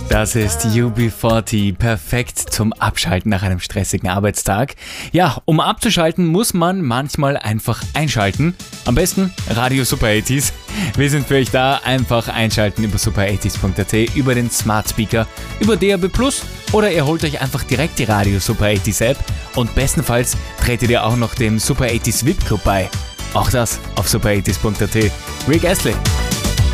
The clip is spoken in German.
Das ist UB40, perfekt zum Abschalten nach einem stressigen Arbeitstag. Ja, um abzuschalten, muss man manchmal einfach einschalten. Am besten Radio Super 80s. Wir sind für euch da, einfach einschalten über super80s.at, über den Smart Speaker, über DAB+, oder ihr holt euch einfach direkt die Radio Super 80s App und bestenfalls tretet ihr auch noch dem Super 80s VIP Club bei. Auch das auf super80s.at. Rick Astley.